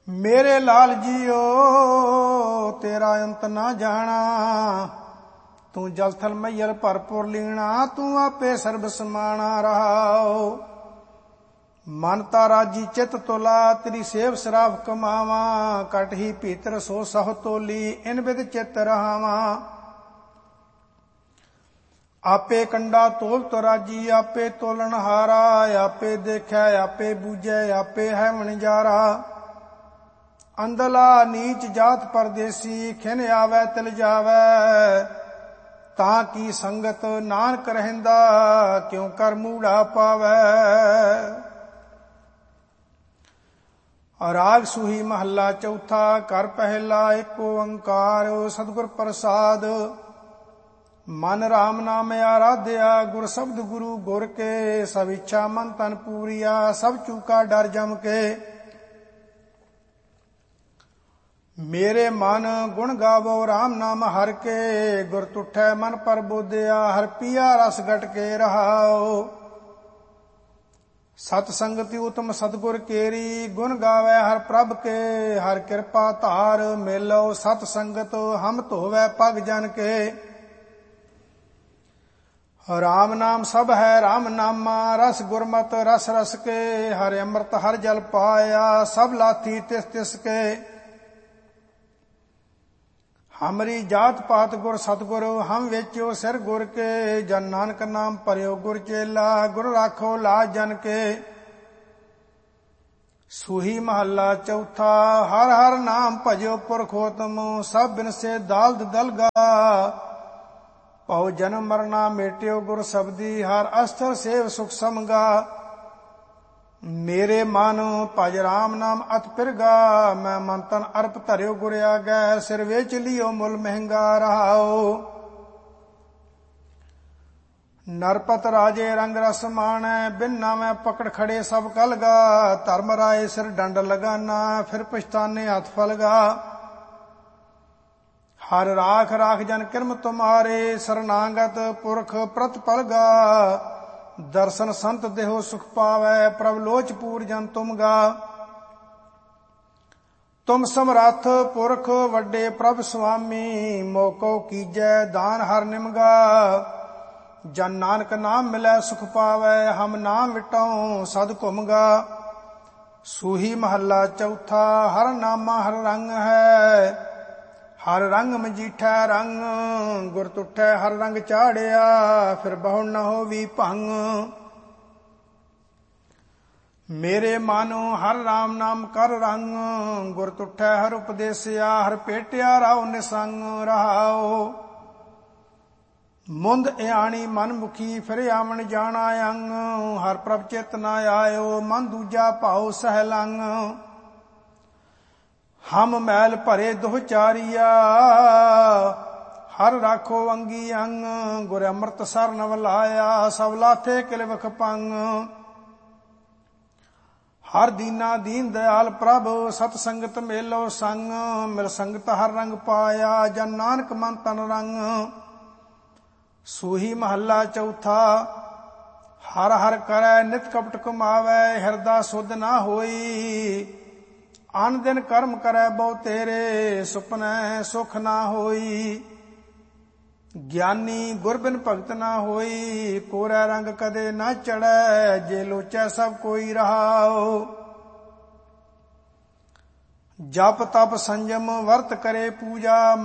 मेरे लाल जियो तेरा अंत ना जाना, तू जल थल मैयल भरपुर लीना, तू आपे सर्ब समाना रहाओ। मन तारा जी चित तोला, तेरी सेव सराफ कमावा, कट ही भीतर सो सह तोली, इन बिद चित रहावा। आपे कंडा तोल तराजी, आपे तोलन हारा, आपे देखै आपे बूझै, आपे है वणजारा। अंदला नीच जात परदेसी, खिन आवै तिल जावै, तां की संगत नानक रहंदा, क्यों कर मूढ़ा पावै। राग सूही महला चौथा, कर पहला एक ओंकार, सतगुर प्रसाद। मन राम नाम आराध्या, गुर शब्द गुरु गुर के, सब इच्छा मन तन पूरिया, सब चूका डर जम के। मेरे मन गुण गावो राम नाम हर के, गुर तुठै मन पर बोधिया, हर पिया रस गट के रहाओ। सत संगति उत्तम सतगुर केरी, गुण गावै हर प्रभ के, हर कृपा धार मेलो सत संगत, हम धोवै पग जन के। राम नाम सब है राम नामा, रस गुरमत रस रस के, हर अमृत हर जल पाया, सब लाथी तिस तिस के। हमरी जात पात गुर सतगुरु, हम वेचो सिर गुर के, जन नानक नाम परियो गुर चेला, गुर राखो लाज जन के। सूही महला चौथा, हर हर नाम भजो पुरखोतम, सब बिन से दाल्द दलगा, पौ जन्म मरना मेटियो गुर शब्दी, हर अस्तर सेव सुख समगा। मेरे मन भज राम नाम अत पिरगा, मैं मन तन अर्प धरियो गुर आगै, सिर वेच लियो मुल महंगा रहाओ। नरपत राजे रंग रस माणै, बिन नामै पकड़ खड़े सब कलगा, धर्म राय सिर डंड लगाना, फिर पछताने हथ फलगा। हर राख राख जन किरम तुम्हारे, शरणागत पुरख प्रत पलगा। दर्शन संत देहो सुख पावै, प्रभ लोच पूर जन तुम गा। तुम समरथ पुरख वड्डे प्रभ स्वामी, मोको कीजै दान हर निमगा। जन नानक नाम मिलै सुख पावै, हम नाम विटाऊं सद घुमगा। सूही महला चौथा, हर नामा हर रंग है, हर रंग मजीठा रंग, गुर तुठै हर रंग चाड़िया, फिर बहु न होवी भंग। मेरे मानो हर राम नाम कर रंग, गुर तुठै हर उपदेसिया, हर पेटिया राव निसंग रहाओ। मुंद इयाणी मन मुखी, फिर आवन जाना अंग, हर प्रभ चित न आयो, मन दूजा भाव सहलंग। हम मैल भरे दुहचारिया, हर राखो अंगी अंग, गुर अमृत सर नवलाया, सब लाथे किल वख पंग। हर दीना दीन दयाल प्रभ, सत संगत मेलो संग, मिल संगत हर रंग पाया, जन नानक मन तन रंग। सूही महला चौथा, हर हर करै नित कपट कमावै, हिरदा सुध ना होई। आन दिन कर्म करै बहु तेरे, सुपनै सुख ना होई। ज्ञानी गुर बिन भगत ना होई, कोरै रंग कदे ना चढ़ै, जे लोचै सब कोई रहाओ। जप तप संयम वर्त करे पूजा,